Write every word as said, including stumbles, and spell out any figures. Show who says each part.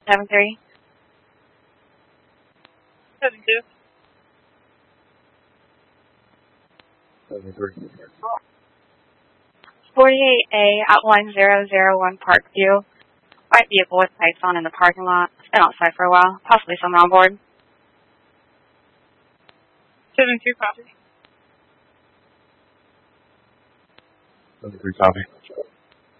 Speaker 1: seven three.
Speaker 2: seven two.
Speaker 3: seven three.
Speaker 1: forty-eight A at one zero zero one Parkview. White vehicle with lights on in the parking lot. It's been outside for a while. Possibly someone on board.
Speaker 2: seven two copy.
Speaker 3: seven three copy.